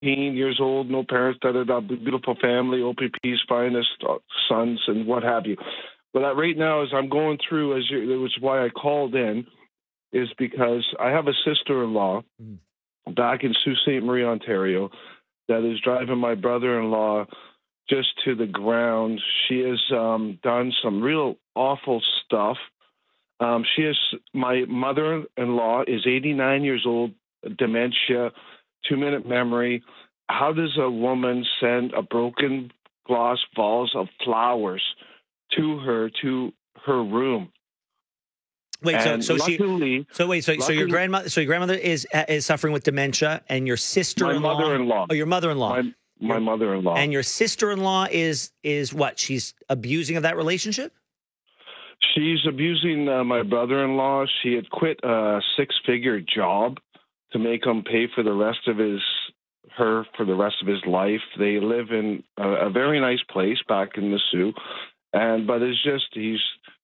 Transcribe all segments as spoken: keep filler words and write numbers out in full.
years old, no parents, da da da, beautiful family, O P P's finest uh, sons, and what have you. But uh, right now, as I'm going through, as you, which is why I called in, is because I have a sister-in-law mm. back in Sault Ste. Marie, Ontario, that is driving my brother-in-law just to the ground. She has um, done some real awful stuff. Um, she is, my mother-in-law is eighty-nine years old, dementia, two-minute memory. How does a woman send a broken glass vase of flowers to her, to her room? Wait, and so so luckily, she so wait, so luckily, so your grandmother so your grandmother is is suffering with dementia, and your sister-in-law, my mother-in-law, oh, your mother-in-law, my, my your, mother-in-law, and your sister-in-law is is what? She's abusing of that relationship? She's abusing uh, my brother-in-law. She had quit a six-figure job to make him pay for the rest of his her for the rest of his life. They live in a, a very nice place back in the Sioux, and but it's just he's.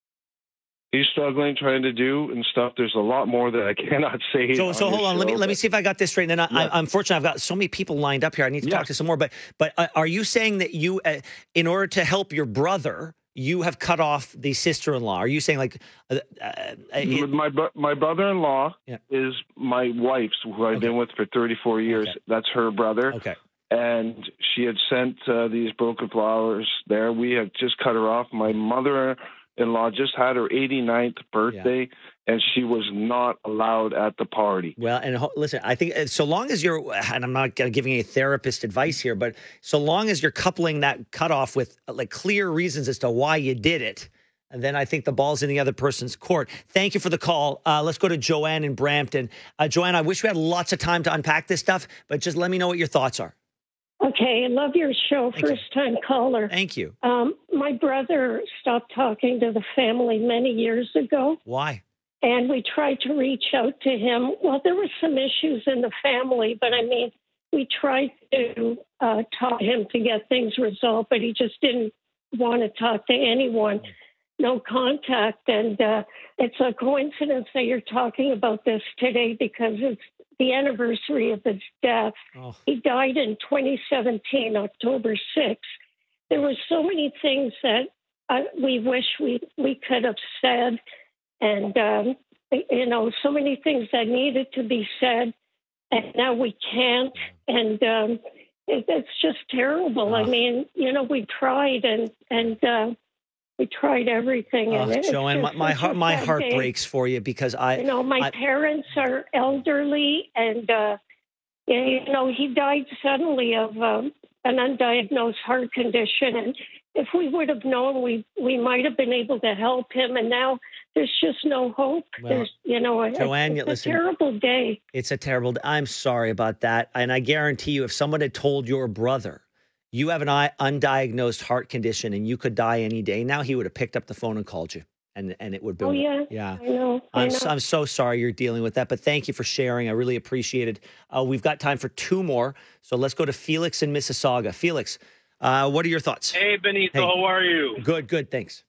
He's struggling, trying to do and stuff. There's a lot more that I cannot say. So, so hold on. Show, let me let me see if I got this straight. And then, I, yeah. I, unfortunately, I've got so many people lined up here. I need to yeah. talk to some more. But, but uh, are you saying that you, uh, in order to help your brother, you have cut off the sister-in-law? Are you saying like uh, uh, it, my my brother-in-law yeah. is my wife's, who I've okay. been with for thirty-four years. Okay. That's her brother. Okay. And she had sent uh, these broken flowers there. We have just cut her off. My mother. in-law just had her eighty-ninth birthday, yeah. and she was not allowed at the party. Well, and listen, I think so long as you're, and I'm not giving any therapist advice here, but so long as you're coupling that cutoff with like clear reasons as to why you did it, and then I think the ball's in the other person's court. Thank you for the call. Uh, let's go to Joanne in Brampton. Uh, Joanne, I wish we had lots of time to unpack this stuff, but just let me know what your thoughts are. Okay, I love your show, Thank first you. time caller. Thank you. Um, my brother stopped talking to the family many years ago. Why? And we tried to reach out to him. Well, there were some issues in the family, but I mean, we tried to uh, talk to him to get things resolved, but he just didn't want to talk to anyone. No contact. And uh, it's a coincidence that you're talking about this today because it's the anniversary of his death. Oh. He died in twenty seventeen, October sixth. There were so many things that uh, we wish we, we could have said. And, um, you know, so many things that needed to be said. And now we can't. And um, it, it's just terrible. Oh. I mean, you know, we tried and, and, uh, we tried everything. Oh, and Joanne, my, my heart, my heart day. breaks for you because I, you know, my I, parents are elderly, and uh, you know, he died suddenly of um, an undiagnosed heart condition. And if we would have known, we we might have been able to help him. And now there's just no hope. Well, there's, you know, Joanne, it's listen, a terrible day. It's a terrible. I'm sorry about that, and I guarantee you, if someone had told your brother, you have an undiagnosed heart condition and you could die any day now, he would have picked up the phone and called you, and and it would have been. Oh, yeah. Yeah. I know. I I'm, know. So, I'm so sorry you're dealing with that, but thank you for sharing. I really appreciate it. Uh, we've got time for two more. So let's go to Felix in Mississauga. Felix, uh, what are your thoughts? Hey, Benito, hey. How are you? Good, good. Thanks.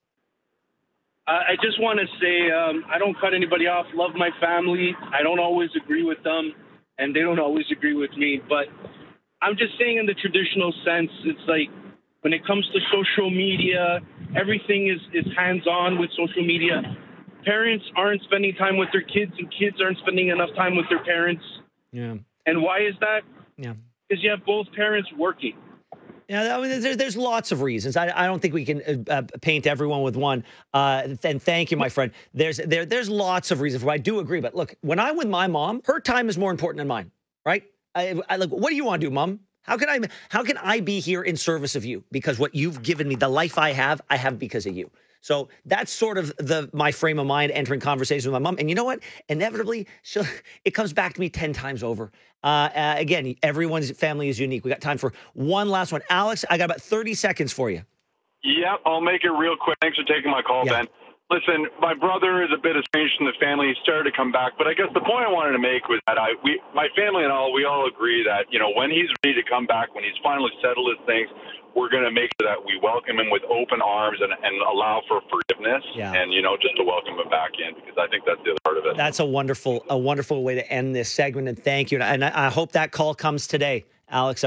Uh, I just want to say um, I don't cut anybody off. Love my family. I don't always agree with them, and they don't always agree with me, but I'm just saying in the traditional sense, it's like when it comes to social media, everything is, is hands-on with social media. Parents aren't spending time with their kids, and kids aren't spending enough time with their parents. Yeah. And why is that? Yeah. Because you have both parents working. Yeah, I mean, there, there's lots of reasons. I, I don't think we can uh, paint everyone with one. Uh, and thank you, my friend. There's there there's lots of reasons why I do agree. But look, when I'm with my mom, her time is more important than mine, right? I, I like, what do you want to do, Mom? How can I how can I be here in service of you? Because what you've given me, the life I have, I have because of you. So that's sort of the my frame of mind entering conversation with my mom. And you know what? Inevitably, she'll, it comes back to me ten times over. Uh, uh, again, everyone's family is unique. We got time for one last one. Alex, I got about thirty seconds for you. Yep, I'll make it real quick. Thanks for taking my call, yeah. Ben. Listen, my brother is a bit estranged from the family. He started to come back, but I guess the point I wanted to make was that I, we, my family and all, we all agree that, you know, when he's ready to come back, when he's finally settled his things, we're going to make sure that we welcome him with open arms and, and allow for forgiveness yeah. and, you know, just to welcome him back in, because I think that's the other part of it. That's a wonderful, a wonderful way to end this segment. And thank you. And I, I hope that call comes today. Alex,